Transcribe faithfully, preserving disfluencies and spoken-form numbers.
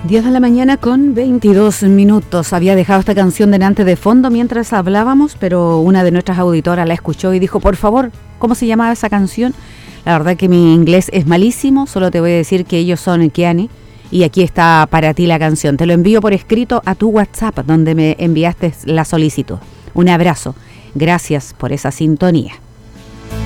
diez de la mañana con veintidós minutos. Había dejado esta canción delante de fondo mientras hablábamos, pero una de nuestras auditoras la escuchó y dijo, por favor, ¿cómo se llamaba esa canción? La verdad que mi inglés es malísimo, solo te voy a decir que ellos son Keane y aquí está para ti la canción. Te lo envío por escrito a tu WhatsApp, donde me enviaste la solicitud. Un abrazo. Gracias por esa sintonía.